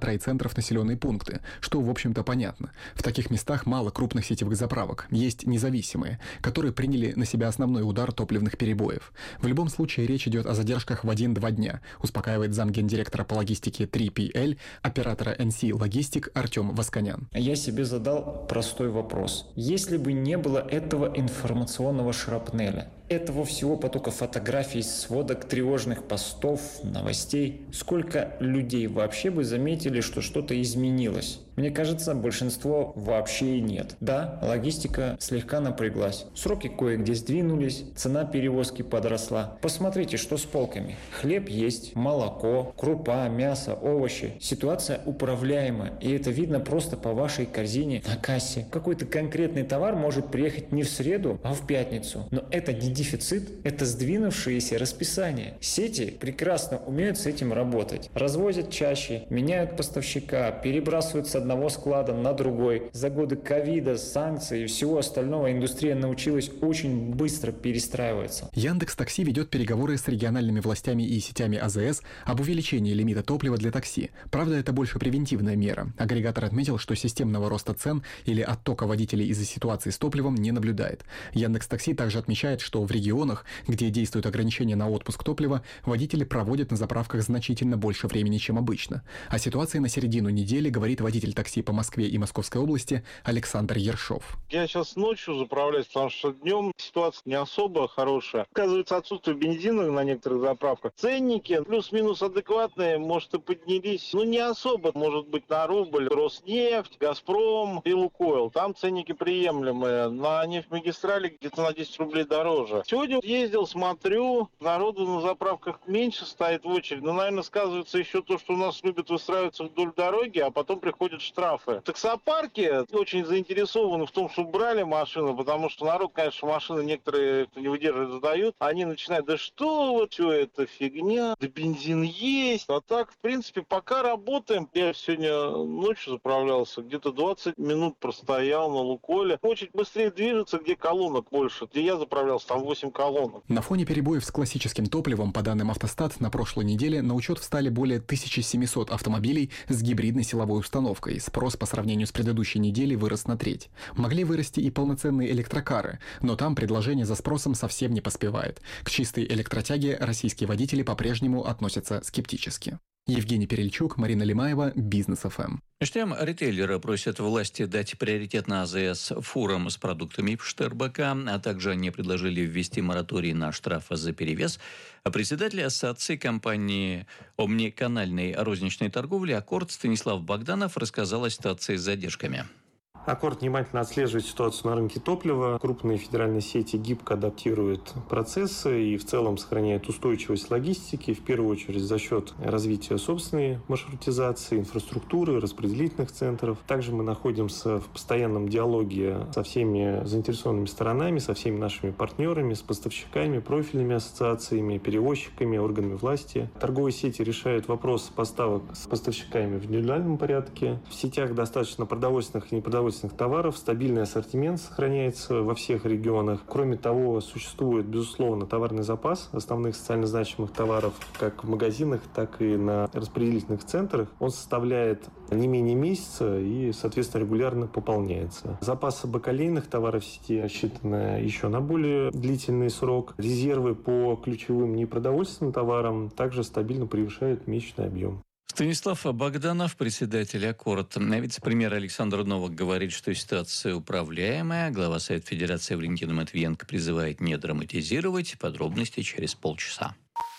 от райцентров населенные пункты, что, в общем-то, понятно. В таких местах мало крупных сетевых заправок, есть независимые, которые приняли на себя основной удар топливных перебоев. В любом случае речь идет о задержках в 1-2 дня, успокаивает замгендиректора по логистике 3PL, оператора NC Logistic Артем Восконян. Я себе задал простой вопрос. Если бы не было этого информационного шрапнеля, этого всего потока фотографий, сводок, тревожных постов, новостей, сколько людей вообще бы заметили, что что-то изменилось? Мне кажется, большинство вообще и нет. Да, логистика слегка напряглась. Сроки кое-где сдвинулись, цена перевозки подросла. Посмотрите, что с полками. Хлеб есть, молоко, крупа, мясо, овощи. Ситуация управляема, и это видно просто по вашей корзине на кассе. Какой-то конкретный товар может приехать не в среду, а в пятницу. Но это не дефицит, это сдвинувшееся расписание. Сети прекрасно умеют с этим работать. Развозят чаще, меняют поставщика, перебрасывают с одного склада на другой. За годы ковида, санкций и всего остального индустрия научилась очень быстро перестраиваться. Яндекс.Такси ведет переговоры с региональными властями и сетями АЗС об увеличении лимита топлива для такси. Правда, это больше превентивная мера. Агрегатор отметил, что системного роста цен или оттока водителей из-за ситуации с топливом не наблюдает. Яндекс.Такси также отмечает, что в регионах, где действуют ограничения на отпуск топлива, водители проводят на заправках значительно больше времени, чем обычно. О ситуации на середину недели говорит водитель такси по Москве и Московской области Александр Ершов. Я сейчас ночью заправляюсь, потому что днем ситуация не особо хорошая. Оказывается, отсутствие бензина на некоторых заправках. Ценники плюс-минус адекватные, может, и поднялись. Ну, не особо, может быть, на рубль. Роснефть, Газпром и Лукойл. Там ценники приемлемые. На нефтьмагистрали где-то на 10 рублей дороже. Сегодня ездил, смотрю, народу на заправках меньше стоит в очередь. Но, наверное, сказывается еще то, что у нас любят выстраиваться вдоль дороги, а потом приходят штрафы. Таксопарки очень заинтересованы в том, чтобы брали машину, потому что народ, конечно, машины некоторые, кто не выдерживает, сдают. Они начинают: да что вот, что это фигня, да бензин есть. А так, в принципе, пока работаем. Я сегодня ночью заправлялся, где-то 20 минут простоял на Лукойле. Очередь быстрее движется, где колонок больше. Где я заправлялся, там 8 колонок. На фоне перебоев с классическим топливом, по данным Автостат, на прошлой неделе на учет встали более 1700 автомобилей с гибридной силовой установкой. Спрос по сравнению с предыдущей неделей вырос на треть. Могли вырасти и полноценные электрокары, но там предложение за спросом совсем не поспевает. К чистой электротяге российские водители по-прежнему относятся скептически. Евгений Перельчук, Марина Лимаева, Бизнес ФМ. Между тем, ритейлеры просят власти дать приоритет на АЗС фурам с продуктами Пштербака, а также они предложили ввести мораторий на штрафы за перевес. А председатель Ассоциации компании омниканальной розничной торговли «Аккорд» Станислав Богданов рассказал о ситуации с задержками. Аккорд внимательно отслеживает ситуацию на рынке топлива. Крупные федеральные сети гибко адаптируют процессы и в целом сохраняют устойчивость логистики, в первую очередь за счет развития собственной маршрутизации, инфраструктуры, распределительных центров. Также мы находимся в постоянном диалоге со всеми заинтересованными сторонами, со всеми нашими партнерами, с поставщиками, профильными ассоциациями, перевозчиками, органами власти. Торговые сети решают вопрос поставок с поставщиками в индивидуальном порядке. В сетях достаточно продовольственных и непродовольственных товаров, стабильный ассортимент сохраняется во всех регионах. Кроме того, существует, безусловно, товарный запас основных социально значимых товаров как в магазинах, так и на распределительных центрах. Он составляет не менее месяца и, соответственно, регулярно пополняется. Запасы бакалейных товаров в сети рассчитаны еще на более длительный срок. Резервы по ключевым непродовольственным товарам также стабильно превышают месячный объем. Станислав Богданов, председатель «Аккорд». Вице-премьер Александр Новак говорит, что ситуация управляемая. Глава Совета Федерации Валентина Матвиенко призывает не драматизировать. Подробности через полчаса.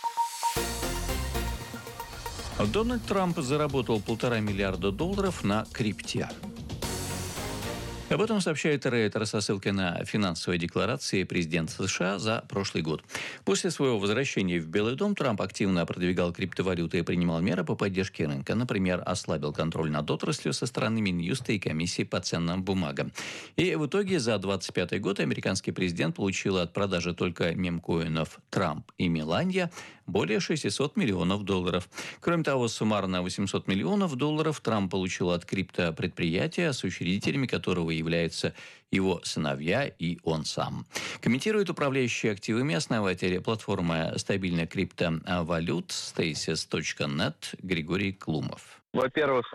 Дональд Трамп заработал $1,5 миллиарда на крипте. Об этом сообщает Рейтер со ссылкой на финансовые декларации президента США за прошлый год. После своего возвращения в Белый дом Трамп активно продвигал криптовалюты и принимал меры по поддержке рынка. Например, ослабил контроль над отраслью со стороны Минюста и комиссии по ценным бумагам. И в итоге за 2025 год американский президент получил от продажи только мемкоинов Трамп и Меланья более $600 миллионов. Кроме того, суммарно $800 миллионов Трамп получил от криптопредприятия, с учредителями которого являются его сыновья и он сам. Комментирует управляющий активами основатель платформы стабильных криптовалют Stasis.net Григорий Клумов. Во-первых,